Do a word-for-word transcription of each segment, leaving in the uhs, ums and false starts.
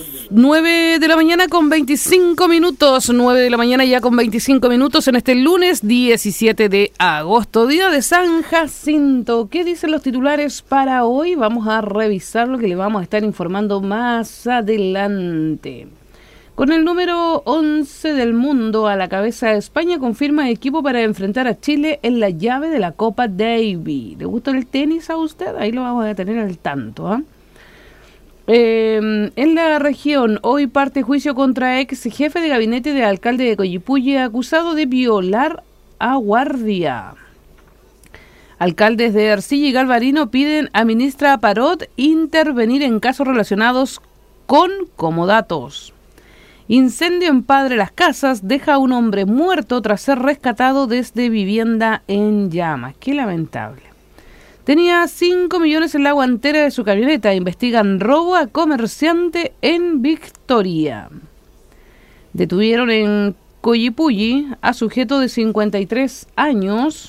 nueve de la mañana con veinticinco minutos, nueve de la mañana ya con veinticinco minutos en este lunes diecisiete de agosto, día de San Jacinto. ¿Qué dicen los titulares para hoy? Vamos a revisar lo que le vamos a estar informando más adelante. Con el número once del mundo a la cabeza, España confirma equipo para enfrentar a Chile en la llave de la Copa Davis. ¿Le gusta el tenis a usted? Ahí lo vamos a tener al tanto, ¿eh? Eh, en la región, hoy parte juicio contra ex jefe de gabinete de alcalde de Coyipulli acusado de violar a guardia. Alcaldes de Ercilla y Galvarino piden a ministra Parot intervenir en casos relacionados con comodatos. Incendio en Padre Las Casas deja a un hombre muerto tras ser rescatado desde vivienda en llamas. Qué lamentable. Tenía cinco millones en la guantera de su camioneta. Investigan robo a comerciante en Victoria. Detuvieron en Coyipulli a sujeto de cincuenta y tres años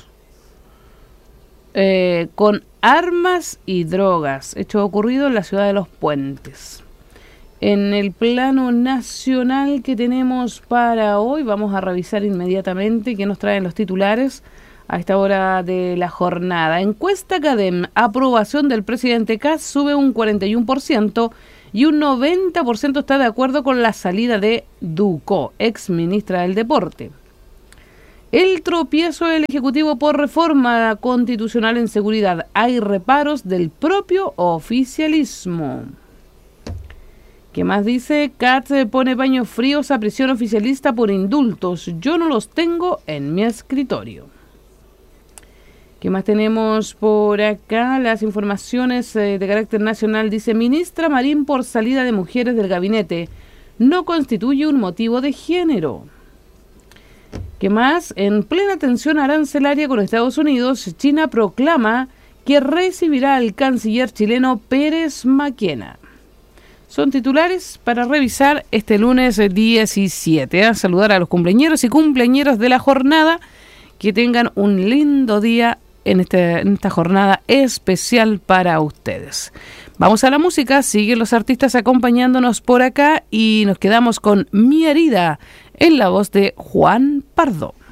eh, con armas y drogas. Hecho ocurrido en la ciudad de Los Puentes. En el plano nacional que tenemos para hoy, vamos a revisar inmediatamente qué nos traen los titulares a esta hora de la jornada. Encuesta Cadem, aprobación del presidente Kast sube un cuarenta y uno por ciento y un noventa por ciento está de acuerdo con la salida de Ducó, ex ministra del Deporte. El tropiezo del Ejecutivo por reforma constitucional en seguridad. Hay reparos del propio oficialismo. ¿Qué más dice? Katz pone paños fríos a prisión oficialista por indultos. Yo no los tengo en mi escritorio. ¿Qué más tenemos por acá? Las informaciones eh, de carácter nacional. Dice, ministra Marín por salida de mujeres del gabinete. No constituye un motivo de género. ¿Qué más? En plena tensión arancelaria con Estados Unidos, China proclama que recibirá al canciller chileno Pérez Maquena. Son titulares para revisar este lunes diecisiete. A saludar a los cumpleañeros y cumpleañeras de la jornada. Que tengan un lindo día en, este, en esta jornada especial para ustedes. Vamos a la música. Siguen los artistas acompañándonos por acá y nos quedamos con Mi Herida en la voz de Juan Pardo.